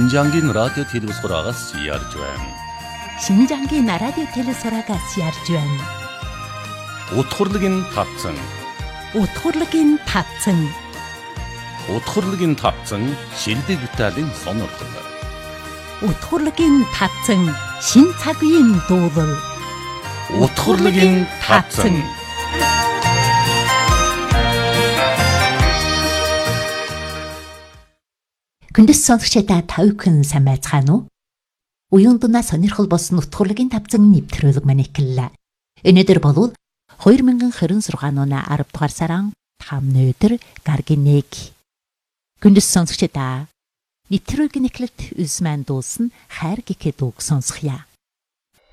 신장긴 라디오 телевизорагаас ярьж байна. 신장긴 라디오 телевизорагаас ярьж байна. Утгуурлыгийн тавцан. Утгуурлыгийн тавцан. Утгуурлыгийн тавцан шилдэг Италийн сонирхол. Утгуурлыгийн тавцан шин цаг үеийн дуулал. Утгуурлыгийн тавцан. Күндэс сонсогчдаа тавьхан сайн байцгаана уу? Уян дунаа сонирхол болсон утгуурлыгийн тавцан нэвтрүүлэг маань эхэллээ. Өнөөдөр болвол 2026 оны 10 дугаар сарын 5-ны өдөр гаргийн 1. Күндэс сонсогчдаа нэвтрүүлгийн эхлэлд үс маань дуулсан хайр гэхэд үг сонсгоё.